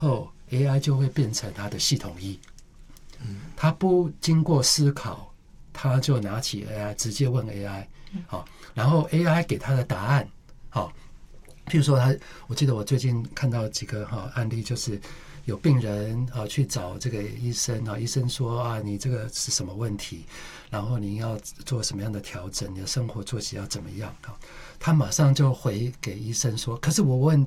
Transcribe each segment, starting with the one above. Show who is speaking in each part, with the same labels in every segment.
Speaker 1: 后 AI 就会变成他的系统一，他不经过思考，他就拿起 AI 直接问 AI， 然后 AI 给他的答案，譬如说我记得我最近看到几个案例，就是有病人去找这个医生，医生说你这个是什么问题，然后你要做什么样的调整，你的生活作息要怎么样，他马上就回给医生说，可是我问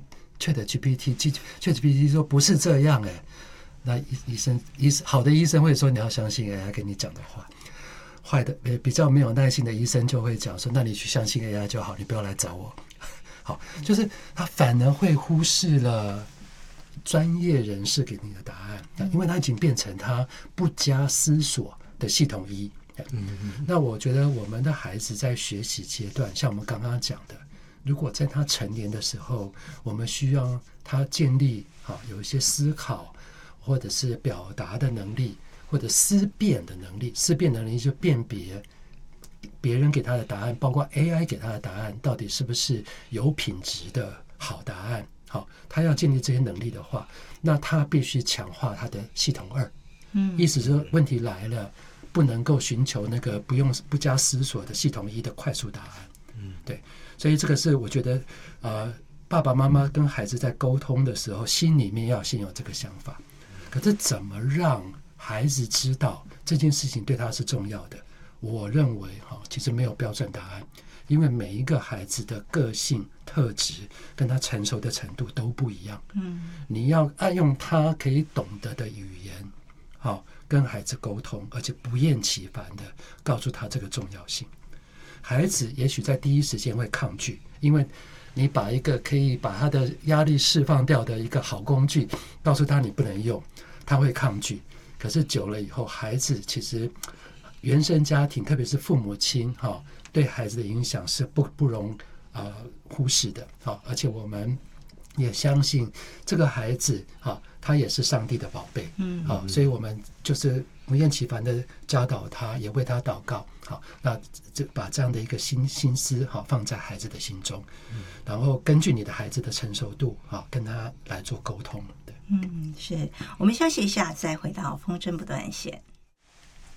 Speaker 1: ChatGPT 说不是这样那好的医生会说你要相信 AI 跟你讲的话，坏的比较没有耐心的医生就会讲说，那你去相信 AI 就好，你不要来找我。好，就是他反而会忽视了专业人士给你的答案，因为他已经变成他不加思索的系统一。那我觉得我们的孩子在学习阶段，像我们刚刚讲的，如果在他成年的时候，我们需要他建立有一些思考或者是表达的能力，或者思辨的能力。思辨能力就辨别别人给他的答案，包括 AI 给他的答案，到底是不是有品质的好答案。他要建立这些能力的话，那他必须强化他的系统二。意思是问题来了，不能够寻求那个不加思索的系统一的快速答案。对，所以这个是我觉得爸爸妈妈跟孩子在沟通的时候，心里面要先有这个想法。可是怎么让孩子知道这件事情对他是重要的？我认为其实没有标准答案，因为每一个孩子的个性特质跟他成熟的程度都不一样。你要按用他可以懂得的语言跟孩子沟通，而且不厌其烦的告诉他这个重要性。孩子也许在第一时间会抗拒，因为你把一个可以把他的压力释放掉的一个好工具告诉他你不能用，他会抗拒。可是久了以后，孩子其实原生家庭特别是父母亲对孩子的影响是不容忽视的。而且我们也相信这个孩子他也是上帝的宝贝。所以我们就是不厌其烦的教导他，也为他祷告。那把这样的一个心思放在孩子的心中，然后根据你的孩子的成熟度跟他来做沟通。
Speaker 2: 是，我们休息一下，再回到风筝不断线。